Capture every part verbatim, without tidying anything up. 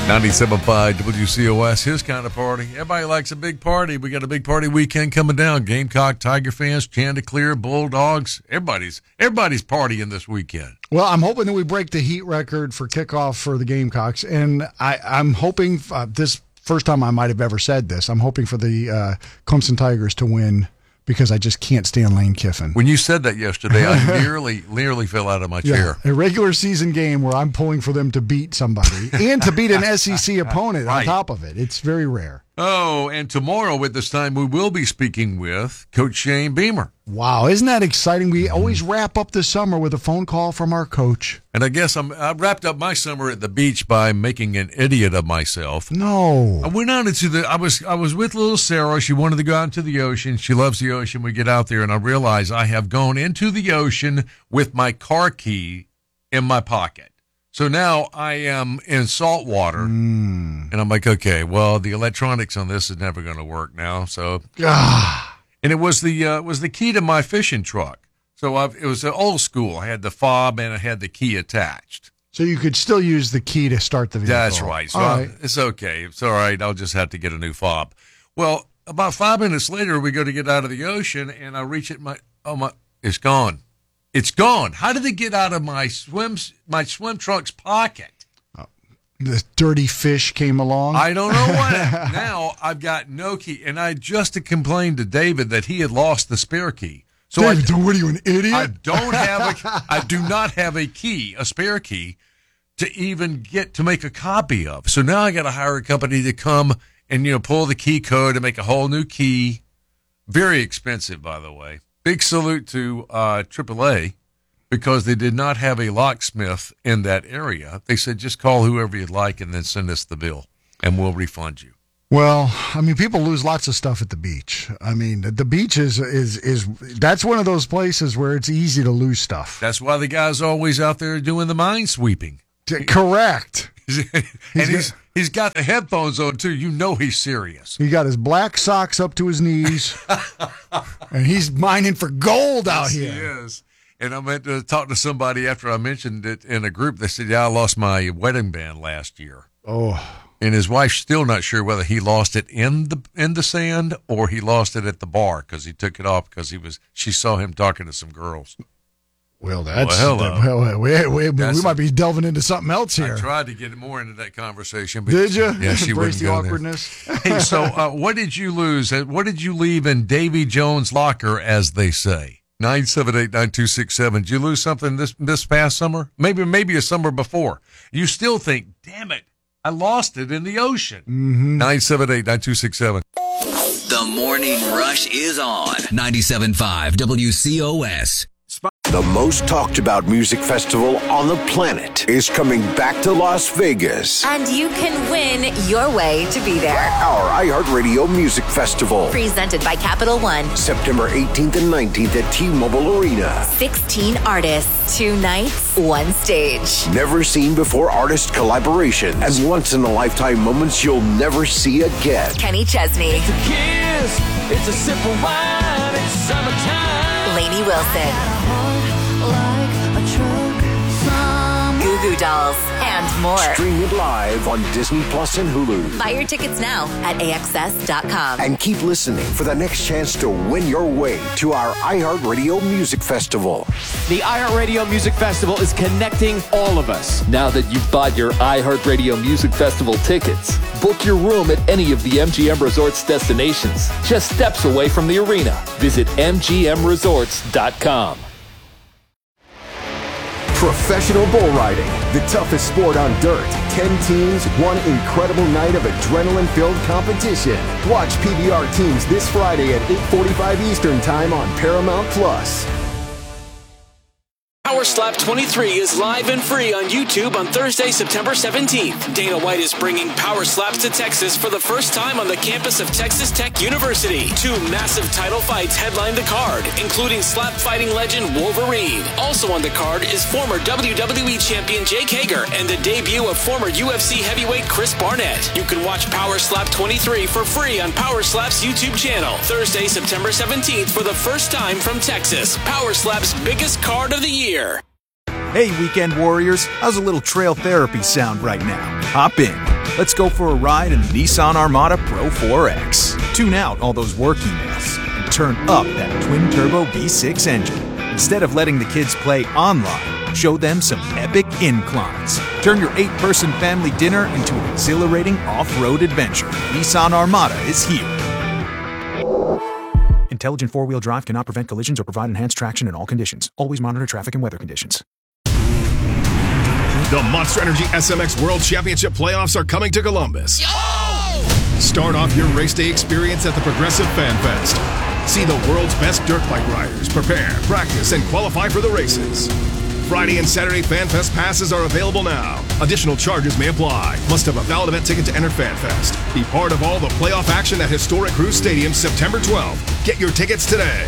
ninety-seven point five W C O S, his kind of party. Everybody likes a big party. We got a big party weekend coming down. Gamecock, Tiger fans, Chanticleer, Bulldogs. Everybody's everybody's partying this weekend. Well, I'm hoping that we break the heat record for kickoff for the Gamecocks, and I, I'm hoping uh, this first time I might have ever said this. I'm hoping for the uh, Clemson Tigers to win because I just can't stand Lane Kiffin. When you said that yesterday, I nearly nearly fell out of my yeah, chair. A regular season game where I'm pulling for them to beat somebody and to beat an S E C opponent right. on top of it. It's very rare. Oh, and tomorrow at this time we will be speaking with Coach Shane Beamer. Wow, isn't that exciting? We always wrap up the summer with a phone call from our coach. And I guess I'm, I wrapped up my summer at the beach by making an idiot of myself. No. I went out into the, I was I was with little Sarah. She wanted to go out into the ocean. She loves the ocean. We get out there, and I realize I have gone into the ocean with my car key in my pocket. So now I am in salt water, mm. and I'm like, okay, well, the electronics on this is never going to work now. So, and it was the uh, was the key to my fishing truck. So I've, it was old school. I had the fob and I had the key attached. So you could still use the key to start the vehicle. That's right. So all right. It's okay. It's all right. I'll just have to get a new fob. Well, about five minutes later, we go to get out of the ocean, and I reach it. My oh my, it's gone. It's gone. How did it get out of my swim my swim truck's pocket? Oh, the dirty fish came along. I don't know what. Now I've got no key, and I just complained to David that he had lost the spare key. So David, I, what are you, an idiot? I don't have a. I do not have a key, a spare key, to even get to make a copy of. So now I got to hire a company to come and you know pull the key code and make a whole new key. Very expensive, by the way. Big salute to uh, triple A because they did not have a locksmith in that area. They said, just call whoever you'd like and then send us the bill, and we'll refund you. Well, I mean, people lose lots of stuff at the beach. I mean, the beach is, is, is that's one of those places where it's easy to lose stuff. That's why the guy's always out there doing the mine sweeping. Correct. and he's, he's, he's got the headphones on, too. You know he's serious. He got his black socks up to his knees, and he's mining for gold out yes, here. He is. And I meant to talk to somebody after I mentioned it in a group. They said, yeah, I lost my wedding band last year. Oh. And his wife's still not sure whether he lost it in the in the sand or he lost it at the bar because he took it off because he was she saw him talking to some girls. Well, that's well, hello. Well, we, we, that's we might be delving into something else here. I tried to get more into that conversation. But did you? Yeah, she Embrace wouldn't the go awkwardness. There. Hey, so uh, what did you lose? What did you leave in Davy Jones' locker, as they say? nine seven eight, nine two six seven. Did you lose something this this past summer? Maybe maybe a summer before. You still think, damn it, I lost it in the ocean. Mm-hmm. nine seven eight, nine two six seven. The Morning Rush is on ninety-seven point five W C O S. The most talked about music festival on the planet is coming back to Las Vegas. And you can win your way to be there. Our iHeartRadio Music Festival. Presented by Capital One. September eighteenth and nineteenth at T-Mobile Arena. sixteen artists, two nights, one stage. Never seen before artist collaborations and once-in-a-lifetime moments you'll never see again. Kenny Chesney. It's a kiss, it's a simple wine, it's summertime. Lainey Wilson. Goo Goo Dolls, and more. Stream it live on Disney Plus and Hulu. Buy your tickets now at A X S dot com. And keep listening for the next chance to win your way to our iHeartRadio Music Festival. The iHeartRadio Music Festival is connecting all of us. Now that you've bought your iHeartRadio Music Festival tickets, book your room at any of the M G M Resorts destinations, just steps away from the arena. Visit M G M resorts dot com. Professional bull riding, the toughest sport on dirt. Ten teams, one incredible night of adrenaline-filled competition. Watch P B R teams this Friday at eight forty-five Eastern Time on Paramount Plus. Power Slap twenty-three is live and free on YouTube on Thursday, September seventeenth. Dana White is bringing Power Slaps to Texas for the first time on the campus of Texas Tech University. Two massive title fights headline the card, including slap fighting legend Wolverine. Also on the card is former W W E champion Jake Hager and the debut of former U F C heavyweight Chris Barnett. You can watch Power Slap twenty-three for free on Power Slap's YouTube channel. Thursday, September seventeenth for the first time from Texas. Power Slap's biggest card of the year. Hey, Weekend Warriors, how's a little trail therapy sound right now? Hop in. Let's go for a ride in the Nissan Armada Pro four X. Tune out all those work emails and turn up that twin-turbo V six engine. Instead of letting the kids play online, show them some epic inclines. Turn your eight-person family dinner into an exhilarating off-road adventure. Nissan Armada is here. Intelligent four-wheel drive cannot prevent collisions or provide enhanced traction in all conditions. Always monitor traffic and weather conditions. The Monster Energy S M X World Championship playoffs are coming to Columbus. Yo! Start off your race day experience at the Progressive Fan Fest. See the world's best dirt bike riders prepare, practice, and qualify for the races. Friday and Saturday Fan Fest passes are available now. Additional charges may apply. Must have a valid event ticket to enter Fan Fest. Be part of all the playoff action at historic Cruz Stadium September twelfth. Get your tickets today.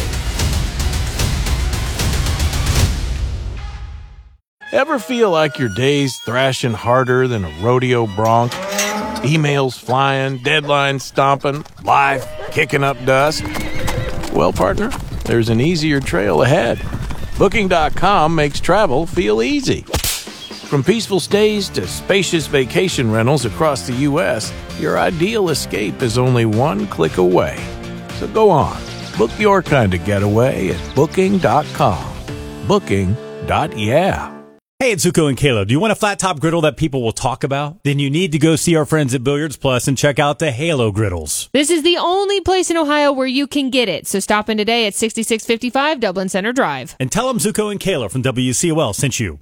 Ever feel like your day's thrashing harder than a rodeo bronc? Emails flying, deadlines stomping, life kicking up dust? Well, partner, there's an easier trail ahead. Booking dot com makes travel feel easy. From peaceful stays to spacious vacation rentals across the U S, your ideal escape is only one click away. So go on, book your kind of getaway at Booking dot com. Booking. Yeah. Hey, it's Zuko and Caleb. Do you want a flat top griddle that people will talk about? Then you need to go see our friends at Billiards Plus and check out the Halo griddles. This is the only place in Ohio where you can get it. So stop in today at sixty-six fifty-five Dublin Center Drive. And tell them Zuko and Caleb from W C O L sent you.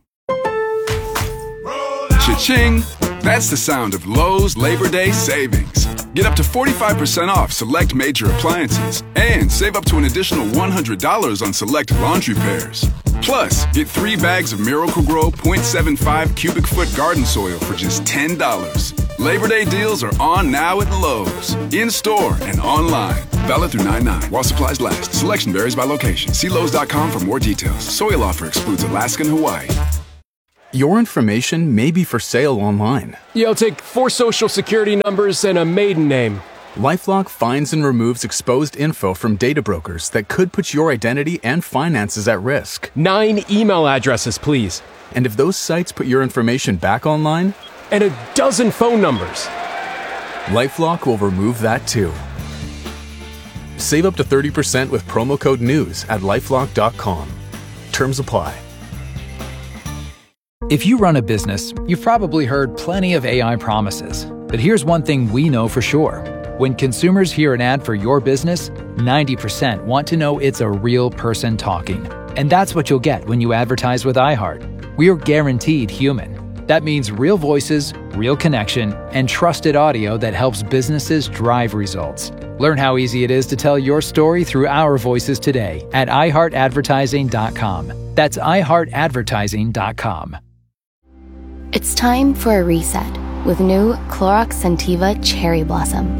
Cha-ching! That's the sound of Lowe's Labor Day savings. Get up to forty-five percent off select major appliances and save up to an additional one hundred dollars on select laundry pairs. Plus, get three bags of Miracle-Gro point seven five cubic foot garden soil for just ten dollars. Labor Day deals are on now at Lowe's, in-store and online. Valid through nine nine while supplies last. Selection varies by location. See Lowe's dot com for more details. Soil offer excludes Alaska and Hawaii. Your information may be for sale online. Yeah, I'll take four social security numbers and a maiden name. LifeLock finds and removes exposed info from data brokers that could put your identity and finances at risk. Nine email addresses, please. And if those sites put your information back online? And a dozen phone numbers. LifeLock will remove that too. Save up to thirty percent with promo code NEWS at LifeLock dot com. Terms apply. If you run a business, you've probably heard plenty of A I promises. But here's one thing we know for sure. When consumers hear an ad for your business, ninety percent want to know it's a real person talking. And that's what you'll get when you advertise with iHeart. We're guaranteed human. That means real voices, real connection, and trusted audio that helps businesses drive results. Learn how easy it is to tell your story through our voices today at i heart advertising dot com. That's i heart advertising dot com. It's time for a reset with new Clorox Scentiva Cherry Blossom.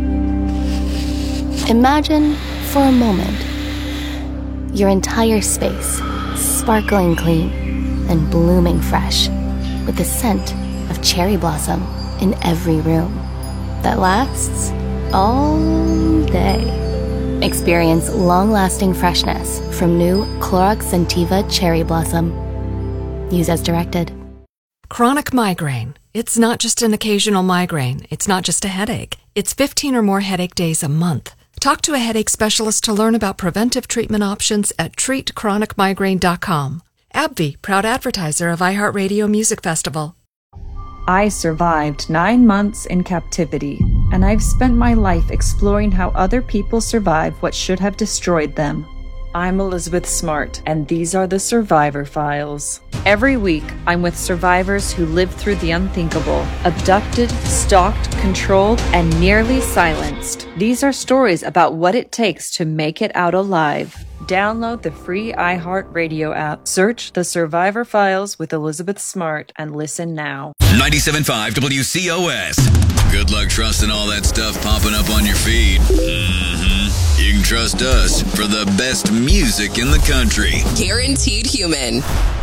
Imagine, for a moment, your entire space sparkling clean and blooming fresh with the scent of cherry blossom in every room that lasts all day. Experience long-lasting freshness from new Clorox Scentiva Cherry Blossom. Use as directed. Chronic migraine. It's not just an occasional migraine. It's not just a headache. It's fifteen or more headache days a month. Talk to a headache specialist to learn about preventive treatment options at treat chronic migraine dot com. AbbVie, proud advertiser of iHeartRadio Music Festival. I survived nine months in captivity, and I've spent my life exploring how other people survive what should have destroyed them. I'm Elizabeth Smart, and these are the Survivor Files. Every week, I'm with survivors who lived through the unthinkable, abducted, stalked, controlled, and nearly silenced. These are stories about what it takes to make it out alive. Download the free iHeartRadio app. Search The Survivor Files with Elizabeth Smart and listen now. ninety-seven point five W C O S. Good luck trusting all that stuff popping up on your feed. Mm-hmm. You can trust us for the best music in the country. Guaranteed Human.